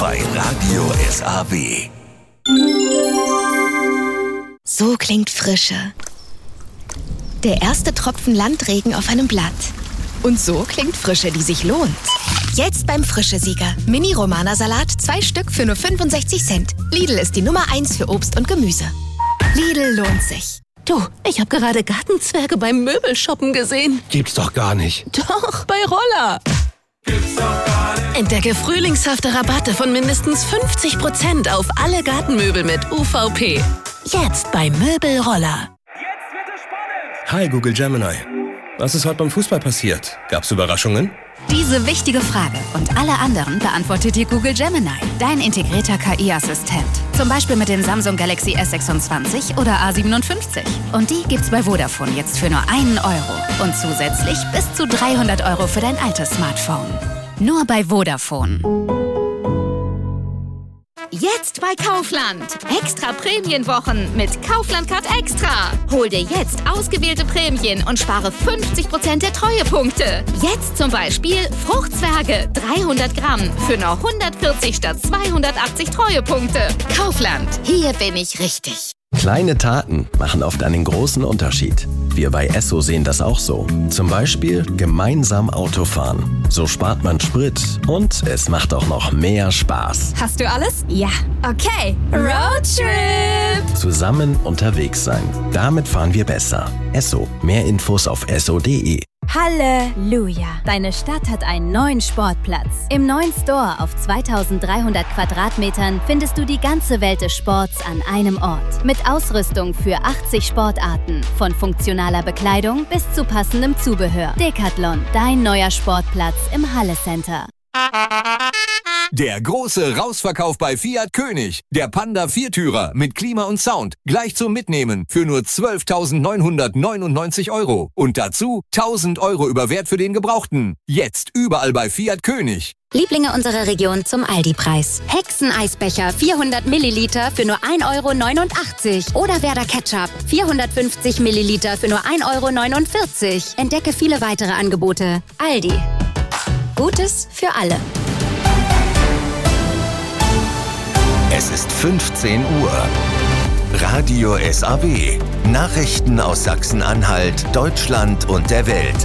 bei Radio SAW. So klingt Frische. Der erste Tropfen Landregen auf einem Blatt. Und so klingt Frische, die sich lohnt. Jetzt beim Frische-Sieger. Mini-Romana-Salat, 2 Stück für nur 65 Cent. Lidl ist die Nummer 1 für Obst und Gemüse. Lidl lohnt sich. Du, ich habe gerade Gartenzwerge beim Möbelshoppen gesehen. Gibt's doch gar nicht. Doch, bei Roller. Gibt's doch gar nicht. Entdecke frühlingshafte Rabatte von mindestens 50% auf alle Gartenmöbel mit UVP. Jetzt bei Möbelroller. Jetzt wird es spannend. Hi Google Gemini. Was ist heute beim Fußball passiert? Gab's Überraschungen? Diese wichtige Frage und alle anderen beantwortet dir Google Gemini, dein integrierter KI-Assistent. Zum Beispiel mit den Samsung Galaxy S26 oder A57. Und die gibt's bei Vodafone jetzt für nur 1 Euro. Und zusätzlich bis zu 300 Euro für dein altes Smartphone. Nur bei Vodafone. Jetzt bei Kaufland. Extra Prämienwochen mit Kaufland Card Extra. Hol dir jetzt ausgewählte Prämien und spare 50% der Treuepunkte. Jetzt zum Beispiel Fruchtzwerge 300 Gramm für nur 140 statt 280 Treuepunkte. Kaufland, hier bin ich richtig. Kleine Taten machen oft einen großen Unterschied. Wir bei Esso sehen das auch so. Zum Beispiel gemeinsam Autofahren. So spart man Sprit und es macht auch noch mehr Spaß. Hast du alles? Ja. Okay. Roadtrip! Zusammen unterwegs sein. Damit fahren wir besser. Esso. Mehr Infos auf esso.de. Halleluja! Deine Stadt hat einen neuen Sportplatz. Im neuen Store auf 2300 Quadratmetern findest du die ganze Welt des Sports an einem Ort. Mit Ausrüstung für 80 Sportarten. Von funktionaler Bekleidung bis zu passendem Zubehör. Decathlon, dein neuer Sportplatz im Halle Center. Der große Rausverkauf bei Fiat König. Der Panda Viertürer mit Klima und Sound. Gleich zum Mitnehmen für nur 12.999 Euro. Und dazu 1.000 Euro über Wert für den Gebrauchten. Jetzt überall bei Fiat König. Lieblinge unserer Region zum Aldi-Preis. Hexeneisbecher 400 Milliliter für nur 1,89 Euro. Oder Werder Ketchup 450 Milliliter für nur 1,49 Euro. Entdecke viele weitere Angebote. Aldi. Gutes für alle. Es ist 15 Uhr. Radio SAW. Nachrichten aus Sachsen-Anhalt, Deutschland und der Welt.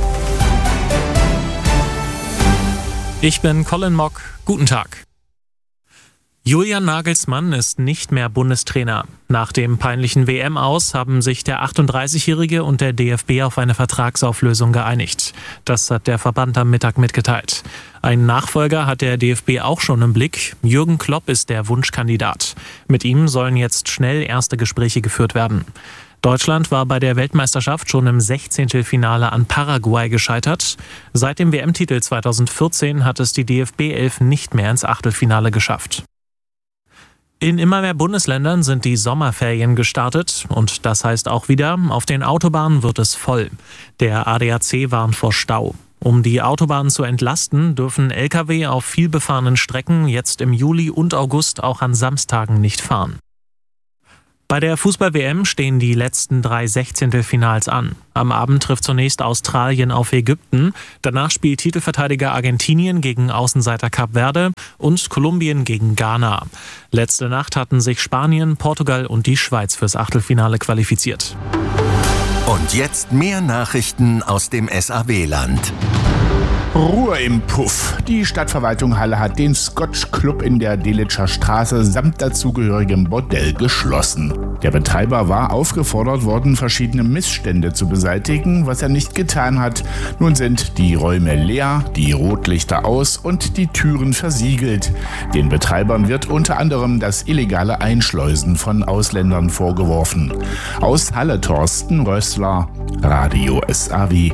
Ich bin Colin Mock. Guten Tag. Julian Nagelsmann ist nicht mehr Bundestrainer. Nach dem peinlichen WM-Aus haben sich der 38-Jährige und der DFB auf eine Vertragsauflösung geeinigt. Das hat der Verband am Mittag mitgeteilt. Einen Nachfolger hat der DFB auch schon im Blick. Jürgen Klopp ist der Wunschkandidat. Mit ihm sollen jetzt schnell erste Gespräche geführt werden. Deutschland war bei der Weltmeisterschaft schon im 16. an Paraguay gescheitert. Seit dem WM-Titel 2014 hat es die DFB-11 nicht mehr ins Achtelfinale geschafft. In immer mehr Bundesländern sind die Sommerferien gestartet und das heißt auch wieder, auf den Autobahnen wird es voll. Der ADAC warnt vor Stau. Um die Autobahnen zu entlasten, dürfen Lkw auf vielbefahrenen Strecken jetzt im Juli und August auch an Samstagen nicht fahren. Bei der Fußball-WM stehen die letzten 3 Sechzehntelfinals an. Am Abend trifft zunächst Australien auf Ägypten. Danach spielt Titelverteidiger Argentinien gegen Außenseiter Kap Verde und Kolumbien gegen Ghana. Letzte Nacht hatten sich Spanien, Portugal und die Schweiz fürs Achtelfinale qualifiziert. Und jetzt mehr Nachrichten aus dem SAW-Land. Ruhe im Puff. Die Stadtverwaltung Halle hat den Scotch Club in der Delitscher Straße samt dazugehörigem Bordell geschlossen. Der Betreiber war aufgefordert worden, verschiedene Missstände zu beseitigen, was er nicht getan hat. Nun sind die Räume leer, die Rotlichter aus und die Türen versiegelt. Den Betreibern wird unter anderem das illegale Einschleusen von Ausländern vorgeworfen. Aus Halle Thorsten Rössler, Radio SAW.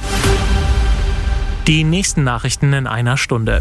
Die nächsten Nachrichten in einer Stunde.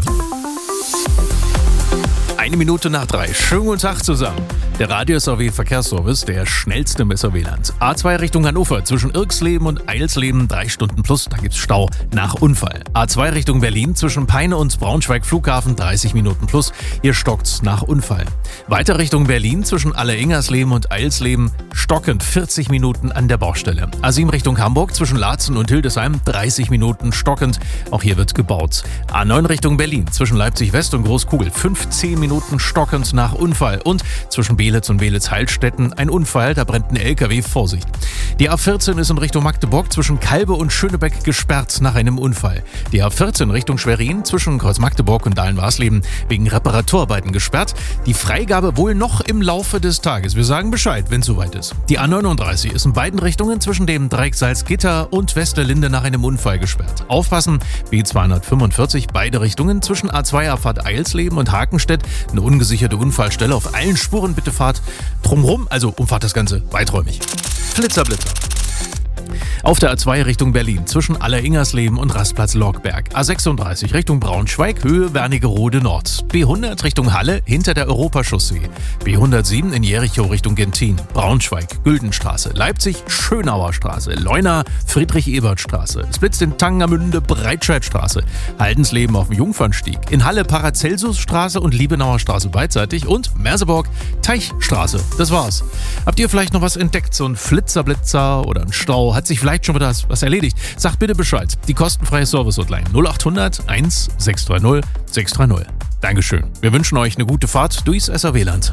1:03. Schönen guten Tag zusammen. Der Radio SAW Verkehrsservice, der schnellste im SAW-Land. A2 Richtung Hannover, zwischen Irksleben und Eilsleben 3 Stunden plus, da gibt's Stau nach Unfall. A2 Richtung Berlin, zwischen Peine und Braunschweig Flughafen 30 Minuten plus, hier stockt's nach Unfall. Weiter Richtung Berlin, zwischen Alleingersleben und Eilsleben, stockend 40 Minuten an der Baustelle. A7 Richtung Hamburg, zwischen Laatzen und Hildesheim 30 Minuten stockend, auch hier wird gebaut. A9 Richtung Berlin, zwischen Leipzig West und Großkugel 15 Minuten Minuten stockend nach Unfall. Und zwischen Beelitz und Beelitz-Heilstätten ein Unfall, da brennt ein LKW, Vorsicht. Die A14 ist in Richtung Magdeburg zwischen Kalbe und Schönebeck gesperrt nach einem Unfall. Die A14 Richtung Schwerin zwischen Kreuz Magdeburg und Dahlen-Warsleben wegen Reparaturarbeiten gesperrt. Die Freigabe wohl noch im Laufe des Tages. Wir sagen Bescheid, wenn es soweit ist. Die A39 ist in beiden Richtungen zwischen dem Dreieck Salzgitter und Westerlinde nach einem Unfall gesperrt. Aufpassen, B245, beide Richtungen zwischen A2-Abfahrt Eilsleben und Hakenstedt. Eine ungesicherte Unfallstelle. Auf allen Spuren bitte fahrt drumrum, also umfahrt das Ganze weiträumig. Blitzer. Auf der A2 Richtung Berlin zwischen Aller-Ingersleben und Rastplatz Logberg. A36 Richtung Braunschweig, Höhe Wernigerode Nord. B100 Richtung Halle hinter der Europachaussee. B107 in Jericho Richtung Gentin. Braunschweig, Güldenstraße. Leipzig, Schönauer Straße. Leuna, Friedrich-Ebert-Straße. Splitz in Tangermünde, Breitscheidstraße. Haldensleben auf dem Jungfernstieg. In Halle Paracelsusstraße und Liebenauer Straße beidseitig. Und Merseburg, Teichstraße. Das war's. Habt ihr vielleicht noch was entdeckt? So ein Flitzer oder ein Stau? Hat sich vielleicht schon wieder was erledigt? Sagt bitte Bescheid. Die kostenfreie Service-Hotline 0800 1 630 630. Dankeschön. Wir wünschen euch eine gute Fahrt durchs SAW-Land.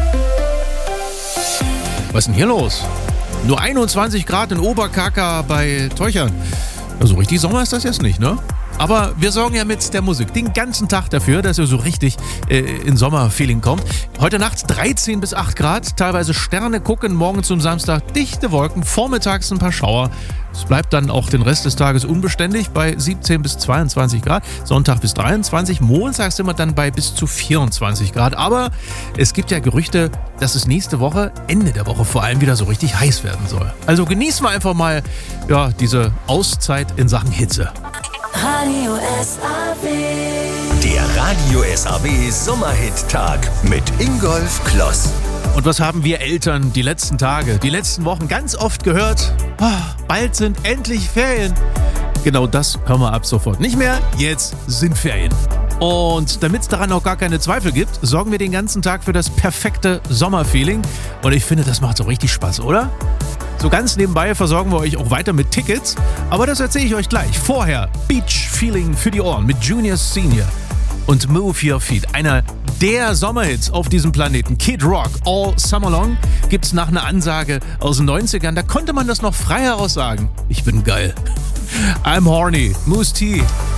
Was ist denn hier los? Nur 21 Grad in Oberkaka bei Teuchern. Also richtig Sommer ist das jetzt nicht, ne? Aber wir sorgen ja mit der Musik den ganzen Tag dafür, dass ihr so richtig in Sommerfeeling kommt. Heute Nacht 13 bis 8 Grad, teilweise Sterne gucken, morgen zum Samstag dichte Wolken, vormittags ein paar Schauer. Es bleibt dann auch den Rest des Tages unbeständig bei 17 bis 22 Grad, Sonntag bis 23, montags sind wir dann bei bis zu 24 Grad. Aber es gibt ja Gerüchte, dass es nächste Woche, Ende der Woche vor allem wieder so richtig heiß werden soll. Also genießen wir einfach mal diese Auszeit in Sachen Hitze. Radio SAW. Der Radio SAW Sommerhit-Tag mit Ingolf Kloss. Und was haben wir Eltern die letzten Tage, die letzten Wochen ganz oft gehört? Bald sind endlich Ferien. Genau das hören wir ab sofort nicht mehr. Jetzt sind Ferien. Und damit es daran auch gar keine Zweifel gibt, sorgen wir den ganzen Tag für das perfekte Sommerfeeling. Und ich finde, das macht so richtig Spaß, oder? So ganz nebenbei versorgen wir euch auch weiter mit Tickets. Aber das erzähle ich euch gleich. Vorher Beach Feeling für die Ohren mit Junior Senior und Move Your Feet. Einer der Sommerhits auf diesem Planeten. Kid Rock, All Summer Long, gibt's nach einer Ansage aus den 90ern. Da konnte man das noch frei heraus sagen. Ich bin geil. I'm horny. Moose T.